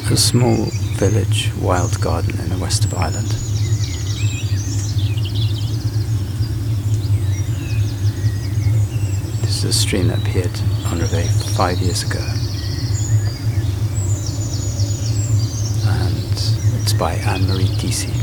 a small village wild garden in the west of Ireland. This is a stream that appeared on Reveille 5 years ago, and it's by Anne-Marie Deci.